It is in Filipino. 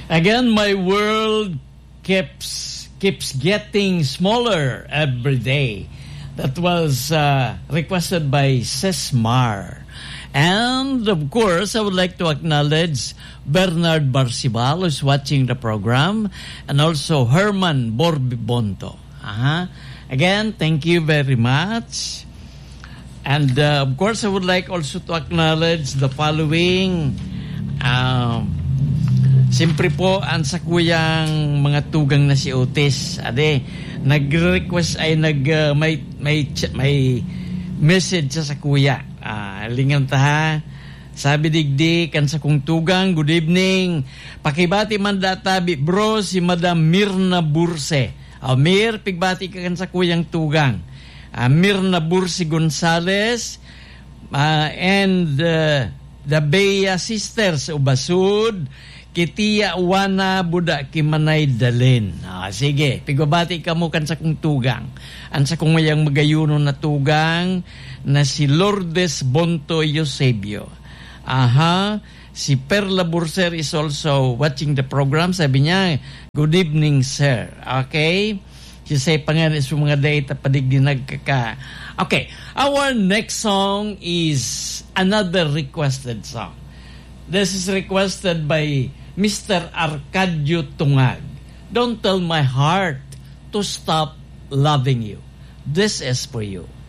Again, my world keeps getting smaller every day. That was requested by Sesmar. And of course, I would like to acknowledge Bernard Barcibal, who's watching the program, and also Herman Borbibonto. Again, thank you very much. And of course, I would like also to acknowledge the following. Siyempre po, ang sa kuyang mga tugang na si Otis. Ade, nag-request ay may message sa kuya. Lingan ta ha. Sabi digdi kan sa kong tugang, good evening. Pakibati man databi bro si Madam Mirna Burse. Mir, pigbati ka kan sa kuyang tugang. Mirna Burse Gonzales and the Bea Sisters Ubasud, Kitiya Wana Buda Kimanay Dalin. Sige, pigbati ka mo kan sa kong tugang. Ang sa kong mayang magayuno na tugang na si Lourdes Bonto Eusebio. Si Perla Burser is also watching the program. Sabi niya, good evening, sir. Okay? She say, pangalan sa mga data padigdi nagkaka. Okay, our next song is another requested song. This is requested by Mr. Arcadio Tungag. Don't tell my heart to stop loving you. This is for you.